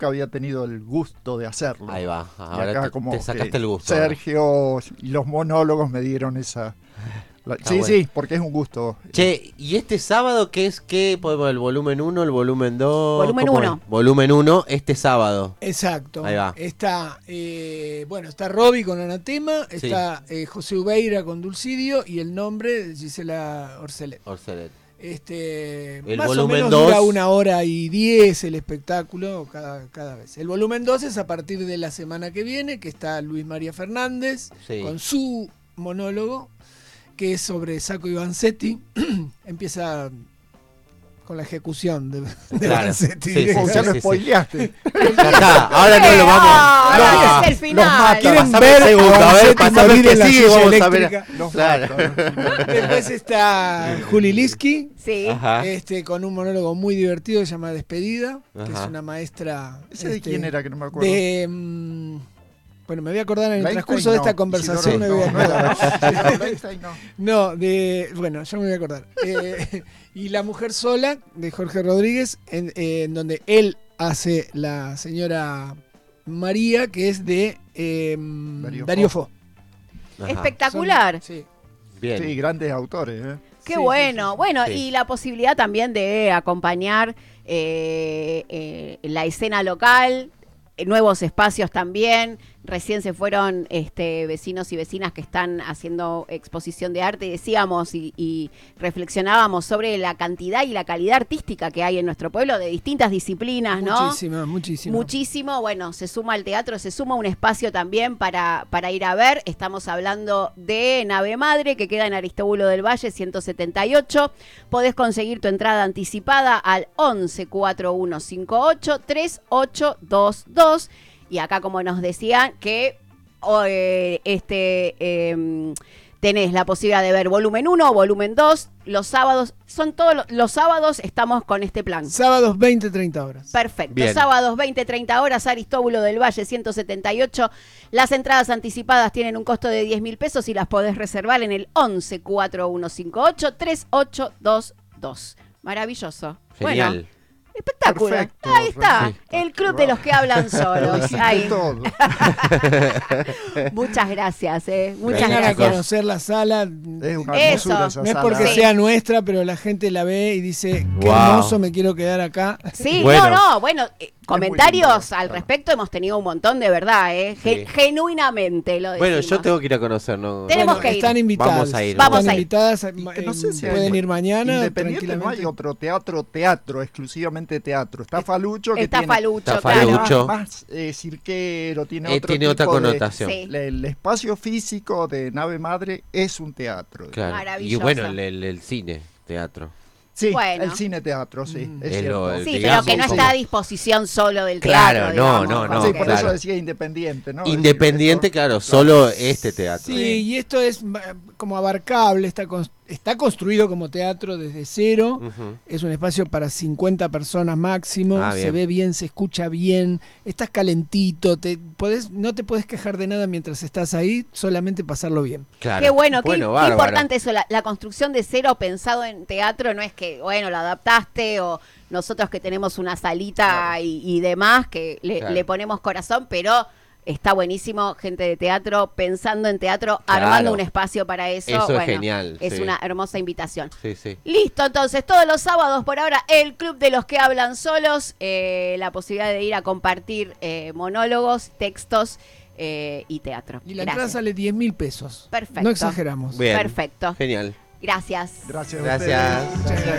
nunca había tenido el gusto de hacerlo. Ahí va, Y ahora acá te como sacaste que el gusto. Sergio y los monólogos me dieron esa... Sí, bueno. sí, porque es un gusto. Che, ¿y este sábado qué es? ¿Qué podemos? ¿El volumen 1, el volumen 2? Volumen 1. Volumen 1 este sábado. Exacto. Ahí va. Está, está Robbie con Anatema, Sí. está José Ubeira con Dulcidio y el nombre de Gisela Orcelet. Orcelet. El Más volumen o menos 2 dura 2. 1h10 el espectáculo cada vez. El volumen 2 es a partir de la semana que viene, que está Luis María Fernández Sí. con su monólogo, que es sobre Sacco y Vanzetti. Empieza con la ejecución de Claro. Vanzetti. Sí, sí, Oh, sí, ya lo sí. spoileaste. Ya está, ahora no lo vamos. Ahora es el final. ¿Quieren Pasame ver el segundo, a a ver, Vanzetti pasame morir el que en la sigue, silla vamos a ver. eléctrica? Los Claro. mato. Después está Juli Liski, Sí. Ajá. con un monólogo muy divertido que se llama Despedida, que Ajá. es una maestra. ¿Ese de quién era que no me acuerdo? Bueno, me voy a acordar en el Leinstein, transcurso de esta no. conversación. Isidoro, Me voy a no acordar. era Leinstein, no. Bueno, yo me voy a acordar. Y La Mujer Sola, de Jorge Rodríguez, en donde él hace la señora María, que es de Darío Fo. Ajá. Espectacular. Sí. Bien. Sí, grandes autores. Qué Sí, bueno. sí, sí. Bueno, Sí. y la posibilidad también de acompañar la escena local, nuevos espacios también. Recién se fueron vecinos y vecinas que están haciendo exposición de arte y decíamos y reflexionábamos sobre la cantidad y la calidad artística que hay en nuestro pueblo de distintas disciplinas, ¿no? Muchísimo. Muchísimo, bueno, se suma al teatro, se suma un espacio también para ir a ver. Estamos hablando de Nave Madre, que queda en Aristóbulo del Valle 178. Podés conseguir tu entrada anticipada al 11 4158 3822. Y acá, como nos decían, que tenés la posibilidad de ver volumen 1 o volumen 2 los sábados. Son todos los sábados estamos con este plan. Sábados 20-30 horas. Perfecto. Bien. Sábados 20-30 horas, Aristóbulo del Valle 178. Las entradas anticipadas tienen un costo de 10.000 pesos y las podés reservar en el 11 4158 3822. Maravilloso. Genial. Bueno, espectacular. Perfecto, Ahí está. perfecto. El club de los que hablan solos. Ahí. Todo. Muchas gracias. Muchas Vengan a gracias. conocer la sala. Es una Eso. hermosura esa No es sala. porque Sí. sea nuestra, pero la gente la ve y dice, qué Wow. hermoso, me quiero quedar acá. Sí, Bueno. bueno, comentarios lindo. al respecto hemos tenido un montón de verdad, Sí. Genuinamente lo decimos. Bueno, yo tengo que ir a conocer, ¿no? Tenemos que ir. Están invitadas. Vamos a ir. Vamos Están a ir. invitadas. Que no sé si hay- pueden ir mañana Independiente no hay tranquilamente. otro teatro, exclusivamente teatro. Está Falucho, que Está tiene Falucho, Está claro. Falucho. más cirquero, tiene otro Tiene otra tipo de- connotación. Sí. El espacio físico de Nave Madre es un teatro. Claro. Y Maravilloso. bueno, el cine, teatro. Sí, Bueno. el cine teatro, sí, es Es cierto. lo- Sí, digamos, pero que no como- está a disposición solo del Claro, teatro. no, digamos, no, como no, Sí, que- por claro. eso decía independiente, ¿no? Independiente, Es decir, claro, solo este teatro. Sí, y esto es como abarcable, está construido como teatro desde cero, Ujú. es un espacio para 50 personas máximo, Ah, se bien. ve bien, se escucha bien, estás calentito, no te puedes quejar de nada mientras estás ahí, solamente pasarlo bien. Claro. Qué bueno, qué bárbaro. importante eso, la construcción de cero pensado en teatro, no es que, bueno, lo adaptaste o nosotros que tenemos una salita y demás, que Claro. le ponemos corazón, pero está buenísimo, gente de teatro, pensando en teatro, Claro. armando un espacio para eso. Eso es Bueno, genial, Es sí. una hermosa invitación. Sí, sí. Listo, entonces, todos los sábados por ahora, el Club de los que hablan solos, la posibilidad de ir a compartir monólogos, textos y teatro. Y la entrada Gracias. sale 10.000 pesos. Perfecto. No exageramos. Bien. Perfecto. Genial. Gracias. Gracias. a Gracias. ustedes. Muchas gracias.